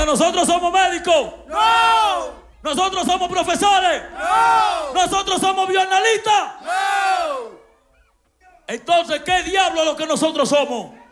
hermano, nosotros somos médicos. ¡No! Nosotros somos profesores. ¡No! Nosotros somos bioanalistas. ¡No! Entonces, ¿qué diablo es lo que nosotros somos?